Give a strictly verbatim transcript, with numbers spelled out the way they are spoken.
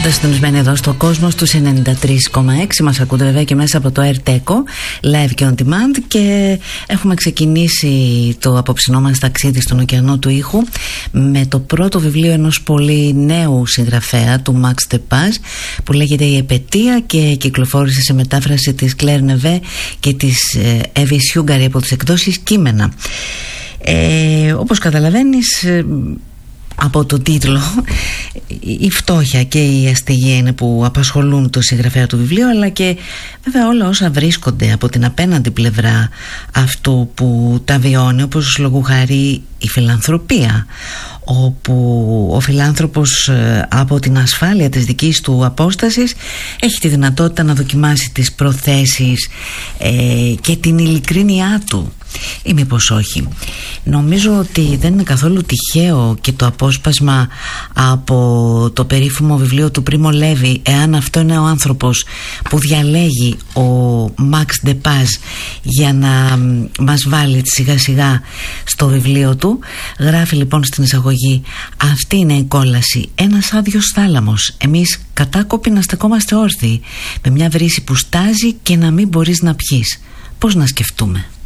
Πάντα συντονισμένοι εδώ στο κόσμο στους ενενήντα τρία κόμμα έξι. Μας ακούτε βέβαια και μέσα από το AirTeco live και on demand. Και έχουμε ξεκινήσει το απόψινό μας ταξίδι στον ωκεανό του ήχου με το πρώτο βιβλίο ενός πολύ νέου συγγραφέα, του Max Depaz, που λέγεται «Η Επετεία» και κυκλοφόρησε σε μετάφραση της Claire Neve και της Εύη Σιούγκαρη από τις εκδόσεις Κείμενα. Ε, όπως καταλαβαίνεις από το τίτλο, η φτώχεια και η αστεγία είναι που απασχολούν το συγγραφέα του βιβλίου, αλλά και βέβαια όλα όσα βρίσκονται από την απέναντι πλευρά αυτού που τα βιώνει, όπως λόγου χάρη η φιλανθρωπία, όπου ο φιλάνθρωπος από την ασφάλεια της δικής του απόστασης έχει τη δυνατότητα να δοκιμάσει τις προθέσεις ε, και την ειλικρίνειά του, ή μήπως όχι. Νομίζω ότι δεν είναι καθόλου τυχαίο και το απόσπασμα από το περίφημο βιβλίο του Πρίμο Λέβη, «Εάν αυτό είναι ο άνθρωπος», που διαλέγει ο Max Depaz για να μας βάλει σιγά σιγά στο βιβλίο του. Γράφει λοιπόν στην εισαγωγή: «Αυτή είναι η κόλαση, ένας άδειος θάλαμος. Εμείς κατάκοποι να στεκόμαστε όρθιοι, με μια βρύση που στάζει και να μην μπορείς να πιείς. Πώς να σκεφτούμε?»